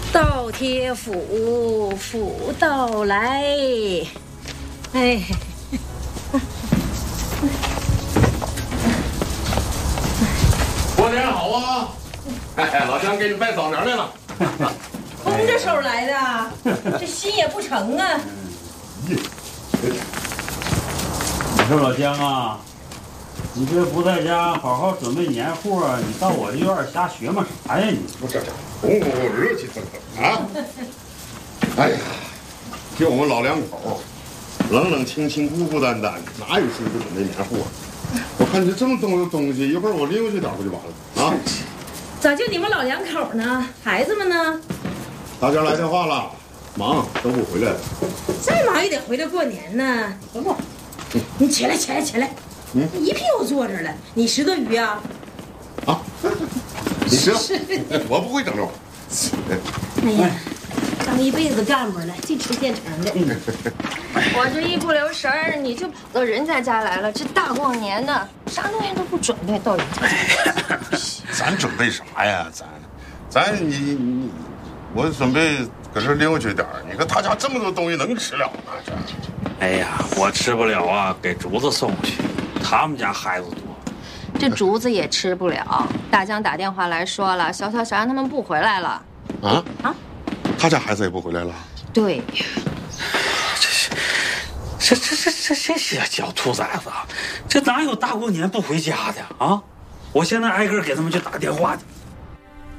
倒贴福，福到来。哎， 过年好啊！哎，老乡给你拜早年来了。 空着手来的，这心也不成啊。 你说老姜啊，你这不在家好好准备年货，你到我这院瞎学摸啥呀你？ 不是，热气腾腾啊！哎呀，就我们老两口，冷冷清清、孤孤单单，哪有心思准备年货？我看你这么多东西，一会儿我拎回去点不就完了啊？ 咋就你们老两口呢？孩子们呢？ 大家来电话了，忙都不回来了。 再忙也得回来过年呢。不，你起来，起来，起来！你一屁股坐这了，你识得鱼啊？ 啊，你知道？我不会整这玩意儿。 哎呀，当一辈子干部了，净吃现成的。 我这一不留神儿，你就跑到人家家来了。这大过年的，啥东西都不准备，到人家。 咱准备啥呀？你，我准备搁这拎回去点儿。你看他家这么多东西，能吃了吗？这。 哎呀，我吃不了啊，给竹子送过去。他们家孩子多， 这竹子也吃不了。大江打电话来说了，小杨他们不回来了。 啊？他家孩子也不回来了？ 对呀。 这些小兔崽子，这哪有大过年不回家的啊？我现在挨个给他们去打电话去。